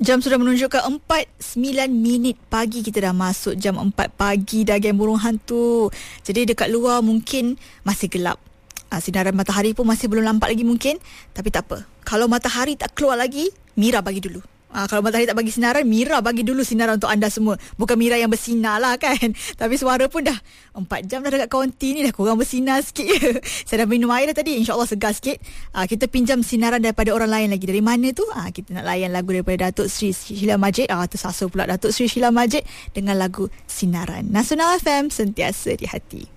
Jam sudah menunjukkan 4:09 pagi. Kita dah masuk jam 4 pagi dah, geng burung hantu. Jadi dekat luar mungkin masih gelap. Sinaran matahari pun masih belum nampak lagi mungkin. Tapi tak apa. Kalau matahari tak keluar lagi, Mira bagi dulu. Kalau matahari tak bagi sinaran, Mira bagi dulu sinaran untuk anda semua. Bukan Mira yang bersinar lah kan. Tapi suara pun dah 4 jam dah dekat kaunti ni, dah kurang bersinar sikit. Saya dah minum air dah tadi, InsyaAllah segar sikit. Kita pinjam sinaran daripada orang lain lagi. Dari mana tu? Kita nak layan lagu daripada Datuk Seri Sheila Majid. Tersasul pula Datuk Seri Sheila Majid dengan lagu Sinaran. Nasional FM, sentiasa di hati.